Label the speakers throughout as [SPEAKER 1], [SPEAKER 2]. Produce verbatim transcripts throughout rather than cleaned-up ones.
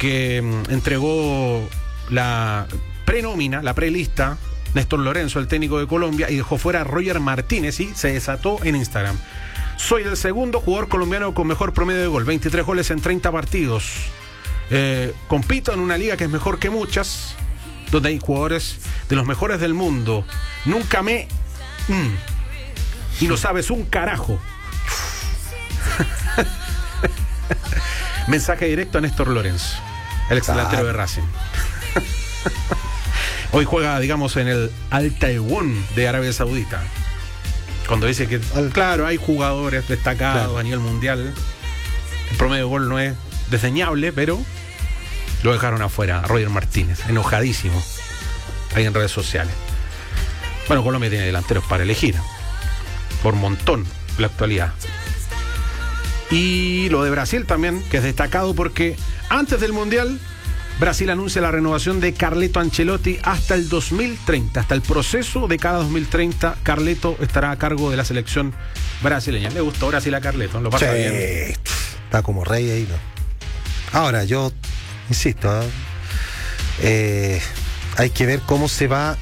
[SPEAKER 1] porque mm, entregó la prenómina, la prelista, Néstor Lorenzo, el técnico de Colombia, y dejó fuera a Roger Martínez y se desató en Instagram. Soy el segundo jugador colombiano con mejor promedio de gol, veintitrés goles en treinta partidos. Eh, compito en una liga que es mejor que muchas, donde hay jugadores de los mejores del mundo. Nunca me... Mm, y no sabes un carajo. Mensaje directo a Néstor Lorenzo, el ex delantero de Racing. Hoy juega, digamos, en el Al Taiwán de Arabia Saudita. Cuando dice que, claro, hay jugadores destacados claro. a nivel mundial. El promedio de gol no es desdeñable, pero lo dejaron afuera, Roger Martínez, enojadísimo, ahí en redes sociales. Bueno, Colombia tiene delanteros para elegir, por montón, en la actualidad. Y lo de Brasil también, que es destacado porque antes del Mundial, Brasil anuncia la renovación de Carleto Ancelotti hasta el dos mil treinta. Hasta el proceso de cada dos mil treinta, Carleto estará a cargo de la selección brasileña. Le gustó Brasil a Carleto, lo pasa
[SPEAKER 2] sí,
[SPEAKER 1] bien.
[SPEAKER 2] Está como rey ahí, ¿no? Ahora, yo insisto, ¿eh? Eh, hay que ver cómo se va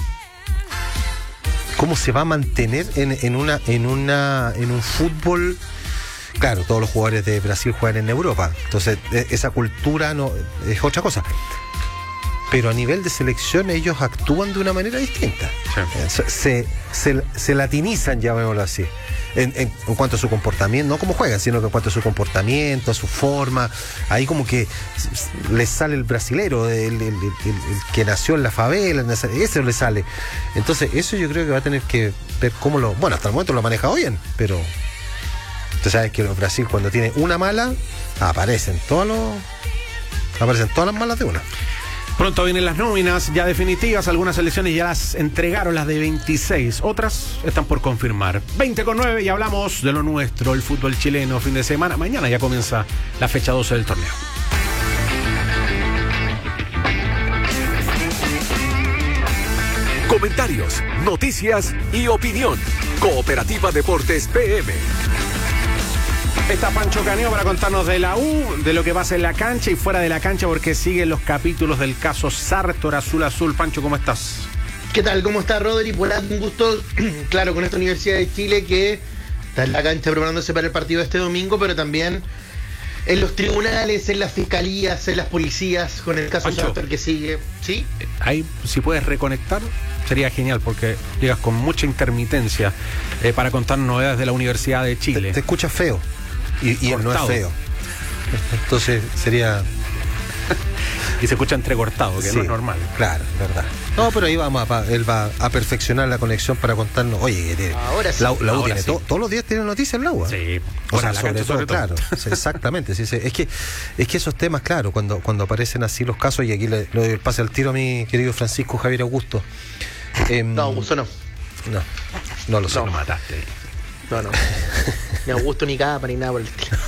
[SPEAKER 2] cómo se va a mantener en, en una en una en un fútbol. Claro, todos los jugadores de Brasil juegan en Europa, entonces esa cultura no es otra cosa. Pero a nivel de selección ellos actúan de una manera distinta. Sí. Se, se, se latinizan, llamémoslo así, en, en, en cuanto a su comportamiento, no como juegan, sino que en cuanto a su comportamiento, a su forma. Ahí como que les sale el brasilero, el, el, el, el que nació en la favela, ese le sale. Entonces eso yo creo que va a tener que ver cómo lo... Bueno, hasta el momento lo ha manejado bien, pero... Usted sabe que los Brasil cuando tiene una mala, aparecen todos los, aparecen todas las malas de una.
[SPEAKER 1] Pronto vienen las nóminas ya definitivas. Algunas selecciones ya las entregaron, las de veintiséis. Otras están por confirmar. veinte con nueve y hablamos de lo nuestro, el fútbol chileno, fin de semana. Mañana ya comienza la fecha doce del torneo.
[SPEAKER 3] Comentarios, noticias y opinión. Cooperativa Deportes P M.
[SPEAKER 1] Está Pancho Caneo para contarnos de la U, de lo que pasa en la cancha y fuera de la cancha, porque siguen los capítulos del caso Sartor Azul Azul. Pancho, ¿cómo estás?
[SPEAKER 4] ¿Qué tal? ¿Cómo está Rodri? Por un gusto, claro, con esta Universidad de Chile que está en la cancha preparándose para el partido de este domingo, pero también en los tribunales, en las fiscalías, en las policías, con el caso
[SPEAKER 1] Pancho,
[SPEAKER 4] Sartor que sigue. ¿Sí?
[SPEAKER 1] Ahí, si puedes reconectar, sería genial, porque llegas con mucha intermitencia eh, para contar novedades de la Universidad de Chile.
[SPEAKER 2] Te, te escuchas feo. Y, y él no es feo. Entonces sería...
[SPEAKER 1] y se escucha entrecortado, que sí, no es normal.
[SPEAKER 2] Claro, verdad. No, pero ahí vamos a, él va a perfeccionar la conexión para contarnos. Oye, tiene,
[SPEAKER 4] ahora sí.
[SPEAKER 2] La, la U
[SPEAKER 1] ahora
[SPEAKER 2] tiene
[SPEAKER 1] sí.
[SPEAKER 2] to, todos los días tiene noticias en la U.
[SPEAKER 1] Sí.
[SPEAKER 2] O sea,
[SPEAKER 1] la
[SPEAKER 2] sobre,
[SPEAKER 1] cancha,
[SPEAKER 2] todo,
[SPEAKER 1] sobre todo,
[SPEAKER 2] claro. Sí, exactamente. Sí, sí. Es que es que esos temas, claro, cuando, cuando aparecen así los casos, y aquí le, le doy el pase al tiro a mi querido Francisco Javier Augusto. Eh,
[SPEAKER 4] no, Augusto no.
[SPEAKER 2] No, no lo sé.
[SPEAKER 1] No, lo mataste.
[SPEAKER 4] No, no. Ni Augusto, ni Capa, ni nada por el estilo.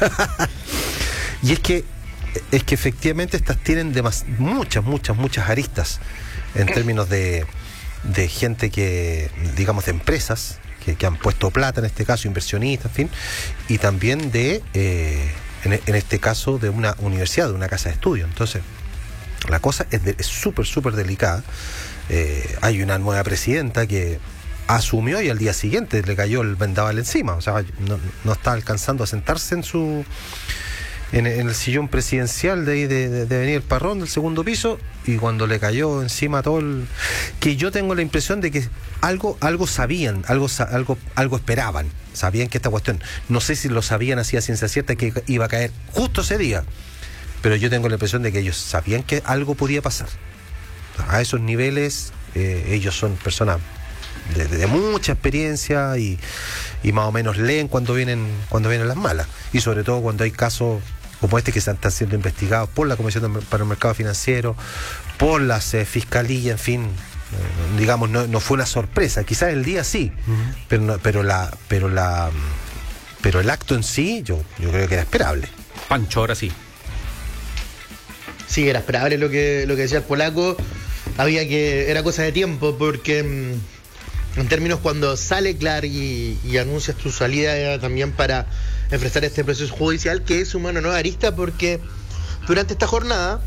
[SPEAKER 2] Y es que es que efectivamente estas tienen demas, muchas, muchas, muchas aristas en términos de, de gente que, digamos, de empresas que, que han puesto plata en este caso, inversionistas, en fin, y también de, eh, en, en este caso, de una universidad, de una casa de estudio. Entonces, la cosa es súper, súper delicada. Eh, hay una nueva presidenta que asumió y al día siguiente le cayó el vendaval encima, o sea, no, no está alcanzando a sentarse en su en, en el sillón presidencial de ahí de, de, de Avenida El Parrón del segundo piso, y cuando le cayó encima todo el... que yo tengo la impresión de que algo algo sabían, algo algo algo esperaban, sabían que esta cuestión, no sé si lo sabían así a ciencia cierta que iba a caer justo ese día, pero yo tengo la impresión de que ellos sabían que algo podía pasar. A esos niveles eh, ellos son personas De, de, de mucha experiencia y, y más o menos leen cuando vienen cuando vienen las malas, y sobre todo cuando hay casos como este que están siendo investigados por la Comisión para el Mercado Financiero, por las eh, fiscalías, en fin, eh, digamos, no, no fue una sorpresa, quizás el día sí, uh-huh. pero no, pero la pero la pero el acto en sí yo, yo creo que era esperable.
[SPEAKER 1] Pancho, ahora sí.
[SPEAKER 4] Sí, era esperable lo que, lo que decía el polaco. Había que, era cosa de tiempo, porque en términos cuando sale Clark y, y anuncias tu salida, era también para enfrentar este proceso judicial, que es una nueva arista, porque durante esta jornada